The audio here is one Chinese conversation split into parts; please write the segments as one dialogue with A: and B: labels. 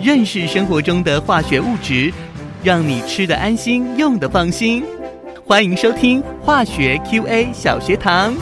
A: 认识生活中的化学物质，让你吃得安心，用得放心。欢迎收听化学 QA 小学堂。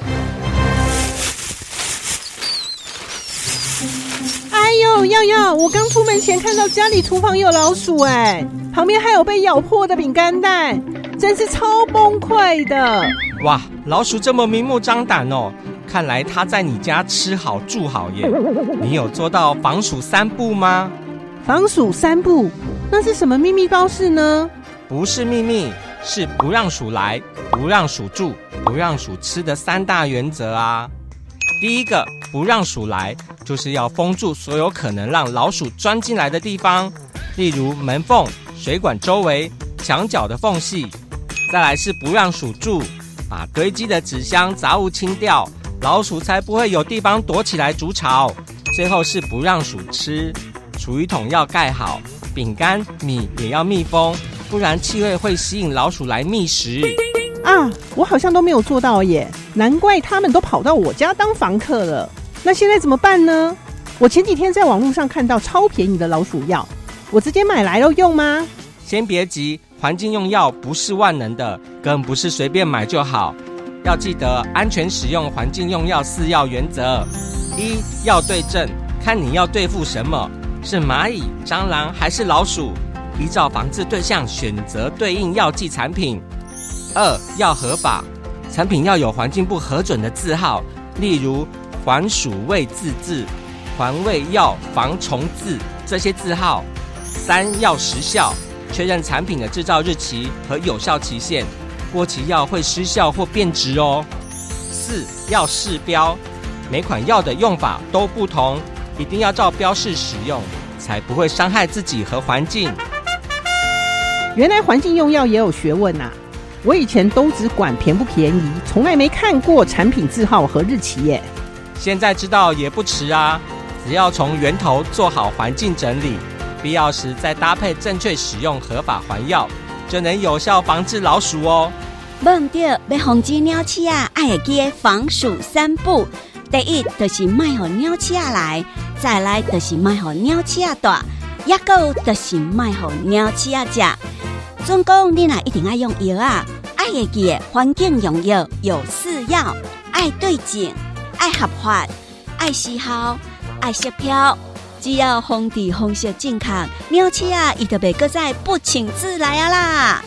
B: 哎呦，耀耀，我刚出门前看到家里厨房有老鼠，旁边还有被咬破的饼干袋，真是超崩溃的。
C: 哇，老鼠这么明目张胆哦，看来它在你家吃好住好耶。你有做到防鼠3不吗？
B: 防鼠3不，那是什么秘密包事呢？
C: 不是秘密，是不让鼠来，不让鼠住，不让鼠吃的3大原则啊。第一个，不让鼠来，就是要封住所有可能让老鼠钻进来的地方，例如门缝、水管周围、墙角的缝隙。再来是不让鼠住，把堆积的纸箱杂物清掉，老鼠才不会有地方躲起来筑巢。最后是不让鼠吃，厨余桶要盖好，饼干、米也要密封，不然气味会吸引老鼠来觅食。
B: 啊，我好像都没有做到耶，难怪他们都跑到我家当房客了。那现在怎么办呢？我前几天在网络上看到超便宜的老鼠药，我直接买来了用吗？
C: 先别急，环境用药不是万能的，更不是随便买就好。要记得安全使用环境用药4要原则： 1. 要对症，看你要对付什么，是蚂蚁、蟑螂还是老鼠，依照防治对象选择对应药剂产品。2. 要合法，产品要有环境部核准的字号，例如环鼠卫自治、环卫药防虫字这些字号。3. 要时效，确认产品的制造日期和有效期限，过期药会失效或变质哦。4. 要试标，每款药的用法都不同，一定要照标示使用，才不会伤害自己和环境。
B: 原来环境用药也有学问啊！我以前都只管便不便宜，从来没看过产品字号和日期耶。
C: 现在知道也不迟啊，只要从源头做好环境整理，必要时再搭配正确使用合法环药，就能有效防治老鼠哦。
D: 忘掉要防止鸟鼠啊，爱会记的防鼠3不。第一，就是卖予鸟鼠来；再来，就是卖予鸟鼠大；也有就是卖予鸟鼠食。总共你若一定要用药啊，爱会记的环境用药有4要：爱对症、爱合法、爱时效、爱识标。只要防治方式正确，鸟鼠啊，伊就袂搁再不请自来啊啦。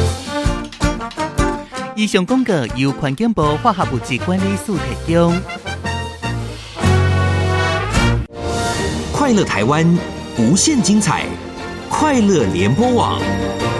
A: 以上广告由环境部化学物质管理署提供。
E: 快乐台湾，无限精彩，快乐联播网。